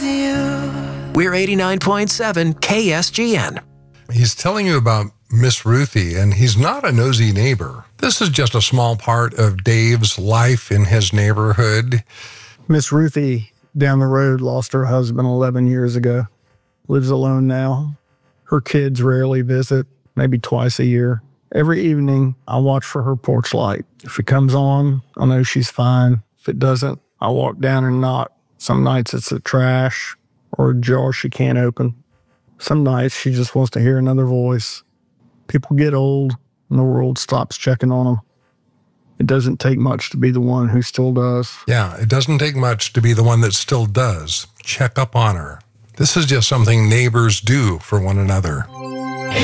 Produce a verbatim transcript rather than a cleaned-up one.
you. We're eighty-nine point seven K S G N. He's telling you about Miss Ruthie, and he's not a nosy neighbor. This is just a small part of Dave's life in his neighborhood. Miss Ruthie down the road lost her husband eleven years ago. Lives alone now. Her kids rarely visit, maybe twice a year. Every evening, I watch for her porch light. If it comes on, I know she's fine. If it doesn't, I walk down and knock. Some nights it's a trash or a jar she can't open. Some nights she just wants to hear another voice. People get old and the world stops checking on them. It doesn't take much to be the one who still does. Yeah, it doesn't take much to be the one that still does. Check up on her. This is just something neighbors do for one another.